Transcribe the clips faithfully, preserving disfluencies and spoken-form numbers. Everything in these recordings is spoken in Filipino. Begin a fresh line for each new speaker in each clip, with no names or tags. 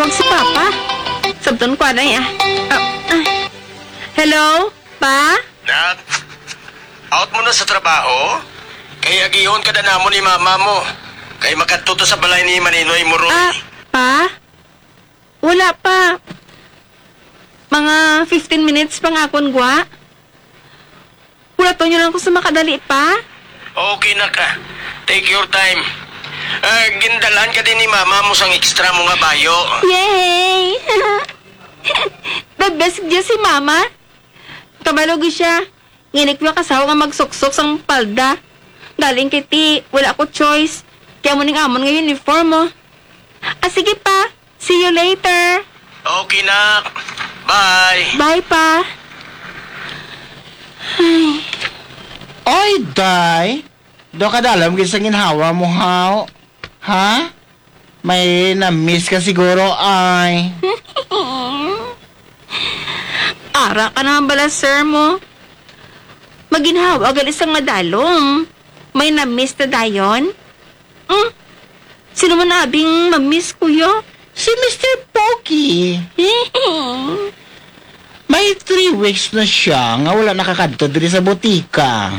tawag si Papa. Sabton ko na ya. Ah, ah. Hello? Pa?
Nak, out mo na sa trabaho? Kaya gihon ka na namo ni mama mo. Kay makatuto sa balay ni Maninoy mo ron.
Ah, Pa? Wala pa. Mga fifteen minutes pang akon gwa. Wala to nyo lang ko sa makadali pa.
Okay na ka. Take your time. Ah, gindalan ka din ni mama mo sang extra mo nga bayo.
Yay! The best dyan si Mama. Kabalog siya. Nginik mo kasawa nga magsuksok sang palda. Galing kiti, wala ko choice. Kaya mo ning amon nga uniform mo. Ah, sige pa. See you later.
Okay na. Bye.
Bye pa.
Oy, day. Do ka dalam sa ginhawa mo, haw. Ha? May na-miss ka siguro, ay.
Ara ka naman bala, sir mo. Maginhawa, gal isang madalom. May na-miss na dayon? Hmm? Sino man abing ma-miss, kuya?
Si mister Pokey. May three weeks na siya nga wala nakakadto diri sa botika.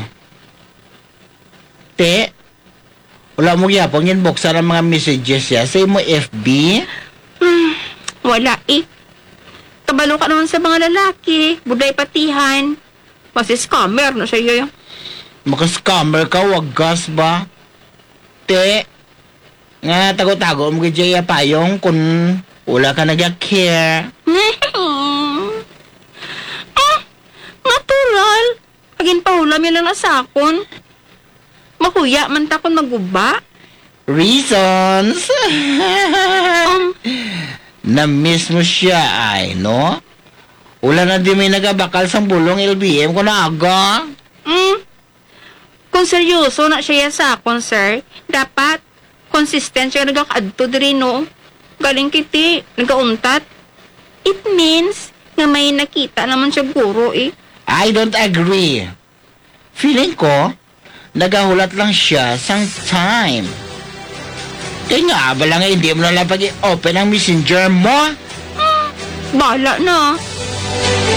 Te, wala mo gyapon inboxan ang mga messages ya sa imo F B?
Hmm, wala eh. Kabalo ka naman sa mga lalaki. Buday patihan. Kasi scammer na siya yun.
Maka-scammer ka, wagas ba? Te, nga tago-tago mo kay payong kung wala ka nag-care.
Ah, natural. Agin pahulam yun lang na sakon. Makuya man takon maguba.
Reasons?
Um,
Na-miss mo siya ay, no? Wala na di may nagabakal sa bulong L B M ko na aga.
mm, kung seryoso na siya sa akon, sir, dapat consistent siya nagakadto diri, no? Galing kiti, nagauntat. It means nga may nakita naman siya guro, eh.
I don't agree. Feeling ko, nagahulat lang siya sang time. Kaya nga, bala nga hindi mo na lang pag-i-open ang messenger mo.
Bala na.